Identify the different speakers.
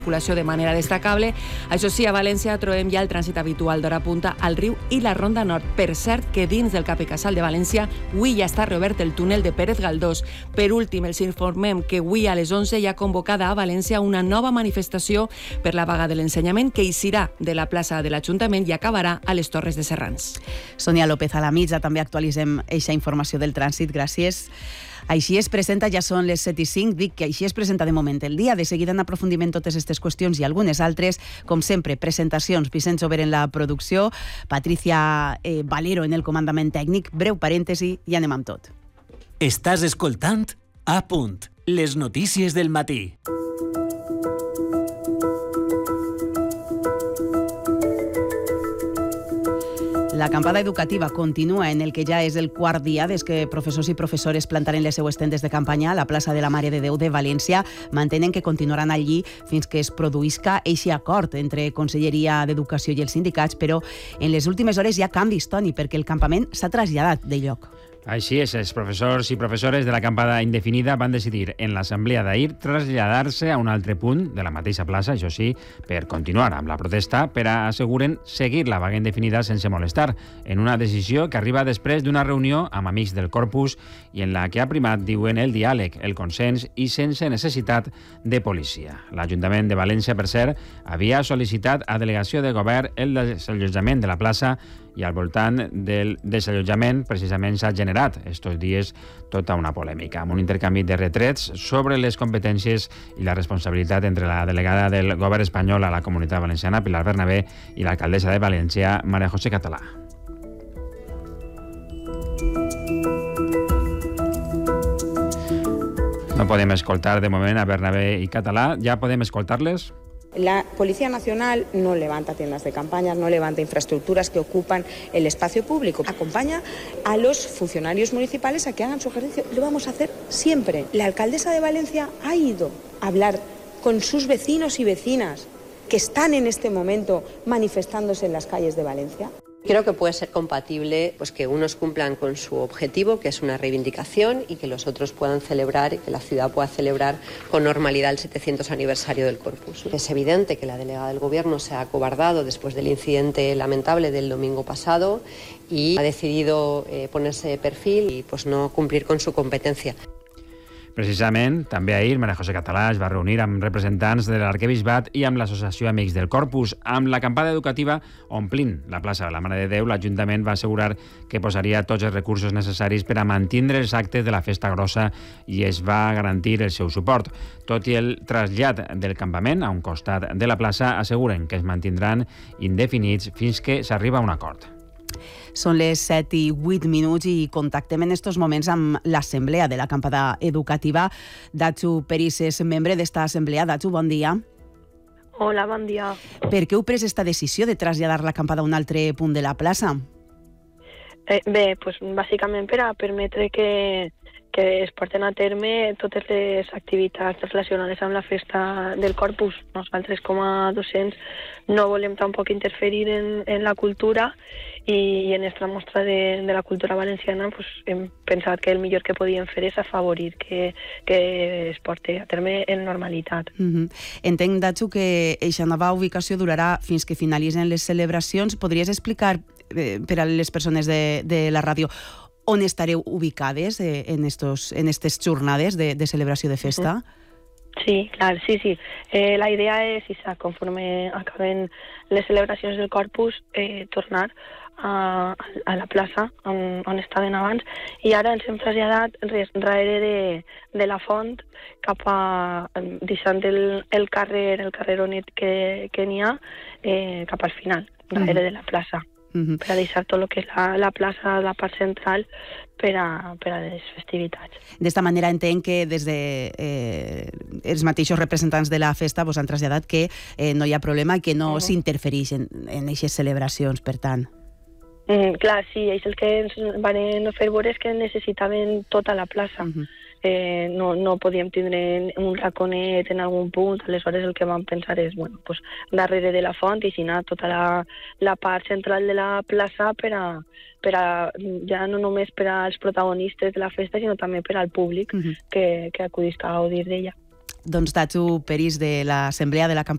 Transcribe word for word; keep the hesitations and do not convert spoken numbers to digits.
Speaker 1: circulació de manera destacable. Això sí, a València trobem ja el trànsit habitual d'hora punta al riu i la Ronda Nord. Per cert, que dins del Cap i Casal de València avui ja està reobert el túnel de Pérez Galdós. Per últim, els informem que avui a les onze hi ha convocada a València una nova manifestació per la vaga de l'ensenyament que eixirà de la plaça de l'Ajuntament i acabarà a les Torres de Serrans.
Speaker 2: Sònia López, a la mitja també actualitzem eixa informació del trànsit. Gràcies. Així es presenta, ja són les set i cinc, dic que així es presenta de moment el dia. De seguida en aprofundiment totes aquestes qüestions i algunes altres. Com sempre, presentacions, Vicenç Ober en la producció, Patricia eh, Valero en el comandament tècnic. Breu parèntesi i anem amb tot.
Speaker 3: Estàs escoltant A Punt, les notícies del matí.
Speaker 2: La acampada educativa continua en el que ja és el quart dia des que professors i professores plantaren les seues tendes de campanya a la plaça de la Mare de Déu de València. Mantenen que continuaran allí fins que es produïsca eixe acord entre Conselleria d'Educació i els sindicats, però en les últimes hores hi ha canvis, Toni, perquè el campament s'ha traslladat de lloc.
Speaker 4: Així és, els professors i professores de l'acampada indefinida van decidir en l'assemblea d'ahir traslladar-se a un altre punt de la mateixa plaça, això sí, per continuar amb la protesta, per a, asseguren, seguir la vaga indefinida sense molestar, en una decisió que arriba després d'una reunió amb amics del corpus i en la que ha primat, diuen, el diàleg, el consens i sense necessitat de policia. L'Ajuntament de València, per cert, havia sol·licitat a delegació de govern el desallotjament de la plaça i al voltant del desallotjament precisament s'ha generat estos dies tota una polèmica, amb un intercanvi de retrets sobre les competències i la responsabilitat entre la delegada del govern espanyol a la Comunitat Valenciana, Pilar Bernabé, i l'alcaldessa de València, María José Català. No podem escoltar de moment a Bernabé i Català. Ja podem escoltar-les?
Speaker 5: La Policía Nacional no levanta tiendas de campaña, no levanta infraestructuras que ocupan el espacio público. Acompaña a los funcionarios municipales a que hagan su ejercicio. Lo vamos a hacer siempre. La alcaldesa de Valencia ha ido a hablar con sus vecinos y vecinas que están en este momento manifestándose en las calles de Valencia.
Speaker 6: Creo que puede ser compatible pues que unos cumplan con su objetivo, que es una reivindicación, y que los otros puedan celebrar y que la ciudad pueda celebrar con normalidad el setecientos aniversario del Corpus. Es evidente que la delegada del Gobierno se ha acobardado después del incidente lamentable del domingo pasado y ha decidido eh, ponerse de perfil y pues no cumplir con su competencia.
Speaker 4: Precisament, també ahir, María José Català es va reunir amb representants de l'Arquebisbat i amb l'Associació Amics del Corpus. Amb l'acampada educativa omplint la plaça de la Mare de Déu, l'Ajuntament va assegurar que posaria tots els recursos necessaris per a mantindre els actes de la Festa Grossa i es va garantir el seu suport. Tot i el trasllat del campament a un costat de la plaça, asseguren que es mantindran indefinits fins que s'arriba a un acord.
Speaker 2: Són les set i vuit minuts i contactem en estos moments amb l'assemblea de l'acampada educativa. Datxu Peris és membre d'esta assemblea. Datxu, bon dia.
Speaker 7: Hola, bon dia.
Speaker 2: Per què heu pres esta decisió de traslladar l'acampada a un altre punt de la plaça?
Speaker 7: Eh, bé, pues, bàsicament per a permetre que, que es porten a terme totes les activitats relacionades amb la festa del Corpus. Nosaltres, com a docents, no volem tampoc interferir en, en la cultura i, i en esta mostra de, de la cultura valenciana pues, hem pensat que el millor que podíem fer és afavorir que, que es porti a terme en normalitat.
Speaker 2: Mm-hmm. Entenc, Datxu, que eixa nova ubicació durarà fins que finalitzen les celebracions. Podries explicar eh, per a les persones de, de la ràdio on estareu ubicades eh, en estos, en estes jornades de, de celebració de festa?
Speaker 7: Mm-hmm. Sí, clar, sí, sí. Eh, la idea és, conforme acaben les celebracions del Corpus, eh, tornar a, a la plaça on, on estaven abans, i ara ens hem traslladat darrere de, de la font cap a, deixant el, el carrer, el carreronet que, que n'hi ha, eh, cap al final, darrere mm. de la plaça. Mm-hmm. Per a deixar tot el que és la, la plaça, la part central, per a, per a les festivitats.
Speaker 2: D'esta manera entenc que des de eh, els mateixos representants de la festa vos han traslladat que eh, no hi ha problema i que no uh-huh. s'interfereix en, en aquestes celebracions, per tant.
Speaker 7: Mm, clar, sí, ells el que ens van fer veure és que necessitaven tota la plaça. Uh-huh. eh, no, no podíem tindre un raconet en algun punt, aleshores el que vam pensar és, bueno, pues, darrere de la font i si no, tota la, la part central de la plaça per a, per a, ja no només per als protagonistes de la festa, sinó també per al públic uh-huh. que, que acudisca a gaudir d'ella.
Speaker 2: Doncs Datxu Peris de l'Assemblea de l'acampada